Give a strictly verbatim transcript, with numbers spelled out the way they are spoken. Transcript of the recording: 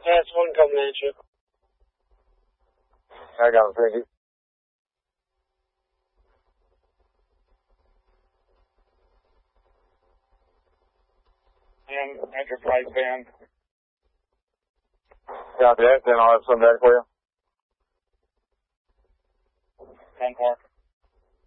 That's one coming at you. I got him, thank you. And Enterprise Band. Copy that, then I'll have some back for you. ten four.